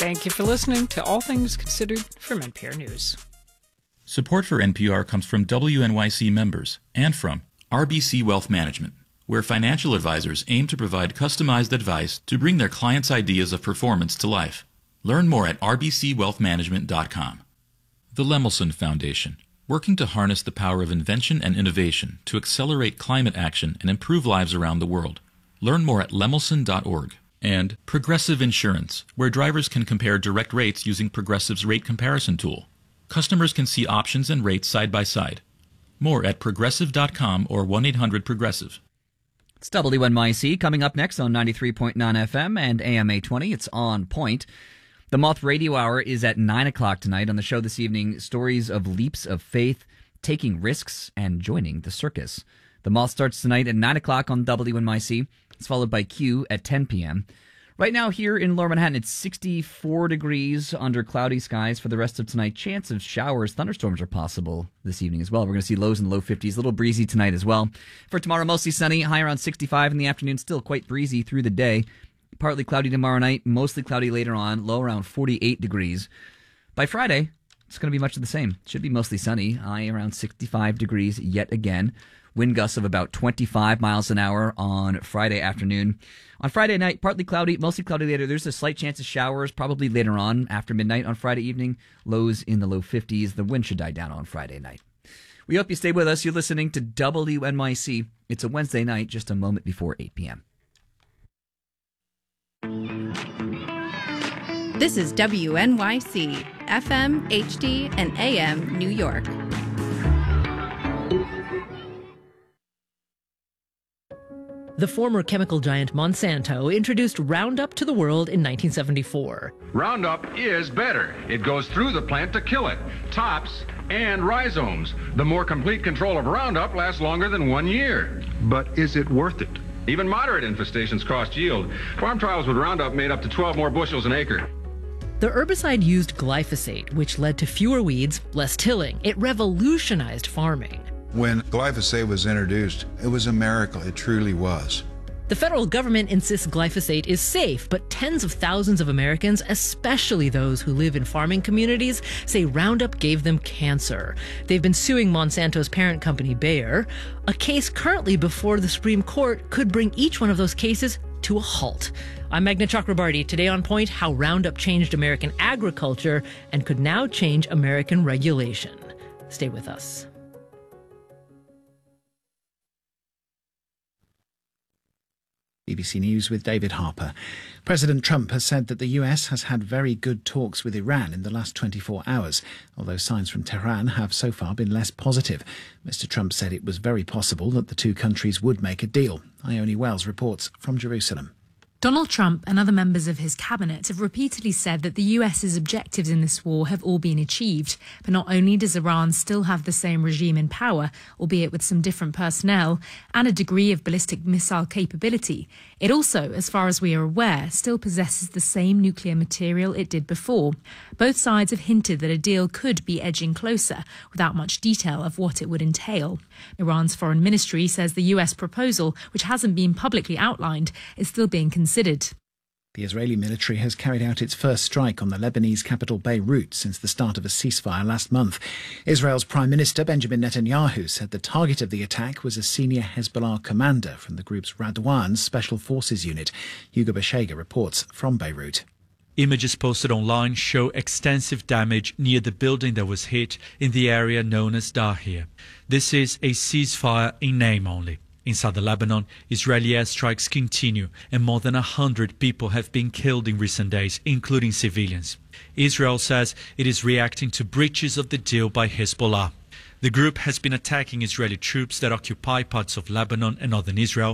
Thank you for listening to All Things Considered from NPR News. Support for NPR comes from WNYC members and from RBC Wealth Management, where financial advisors aim to provide customized advice to bring their clients' ideas of performance to life. Learn more at rbcwealthmanagement.com. The Lemelson Foundation, working to harness the power of invention and innovation to accelerate climate action and improve lives around the world. Learn more at lemelson.org. And Progressive Insurance, where drivers can compare direct rates using Progressive's rate comparison tool. Customers can see options and rates side by side. More at progressive.com or 1-800-PROGRESSIVE. It's WNYC coming up next on 93.9 FM and AM 820. It's On Point. The Moth Radio Hour is at 9 o'clock tonight. On the show this evening, stories of leaps of faith, taking risks, and joining the circus. The Moth starts tonight at 9 o'clock on WNYC. It's followed by Q at 10 p.m. Right now here in Lower Manhattan, it's 64 degrees under cloudy skies for the rest of tonight. Chance of showers, thunderstorms are possible this evening as well. We're going to see lows in the low 50s, a little breezy tonight as well. For tomorrow, mostly sunny, high around 65 in the afternoon, still quite breezy through the day. Partly cloudy tomorrow night, mostly cloudy later on, low around 48 degrees. By Friday, it's going to be much of the same. Should be mostly sunny, high around 65 degrees yet again. Wind gusts of about 25 miles an hour on Friday afternoon. On Friday night, partly cloudy, mostly cloudy later. There's a slight chance of showers probably later on after midnight on Friday evening. Lows in the low 50s. The wind should die down on Friday night. We hope you stay with us. You're listening to WNYC. It's a Wednesday night, just a moment before 8 p.m. This is WNYC, FM, HD, and AM New York. The former chemical giant Monsanto introduced Roundup to the world in 1974. Roundup is better. It goes through the plant to kill it, tops and rhizomes. The more complete control of Roundup lasts longer than 1 year. But is it worth it? Even moderate infestations cost yield. Farm trials with Roundup made up to 12 more bushels an acre. The herbicide used glyphosate, which led to fewer weeds, less tilling. It revolutionized farming. When glyphosate was introduced, it was a miracle. It truly was. The federal government insists glyphosate is safe, but tens of thousands of Americans, especially those who live in farming communities, say Roundup gave them cancer. They've been suing Monsanto's parent company, Bayer. A case currently before the Supreme Court could bring each one of those cases to a halt. I'm Meghna Chakrabarti. Today on Point, how Roundup changed American agriculture and could now change American regulation. Stay with us. BBC News with David Harper. President Trump has said that the US has had very good talks with Iran in the last 24 hours, although signs from Tehran have so far been less positive. Mr. Trump said it was very possible that the two countries would make a deal. Ione Wells reports from Jerusalem. Donald Trump and other members of his cabinet have repeatedly said that the US's objectives in this war have all been achieved. But not only does Iran still have the same regime in power, albeit with some different personnel, and a degree of ballistic missile capability, it also, as far as we are aware, still possesses the same nuclear material it did before. Both sides have hinted that a deal could be edging closer, without much detail of what it would entail. Iran's foreign ministry says the US proposal, which hasn't been publicly outlined, is still being considered. The Israeli military has carried out its first strike on the Lebanese capital Beirut since the start of a ceasefire last month. Israel's Prime Minister Benjamin Netanyahu said the target of the attack was a senior Hezbollah commander from the group's Radwan Special Forces unit. Hugo Bashega reports from Beirut. Images posted online show extensive damage near the building that was hit in the area known as Dahir. This is a ceasefire in name only. In southern Lebanon, Israeli airstrikes continue and more than 100 people have been killed in recent days, including civilians. Israel says it is reacting to breaches of the deal by Hezbollah. The group has been attacking Israeli troops that occupy parts of Lebanon and northern Israel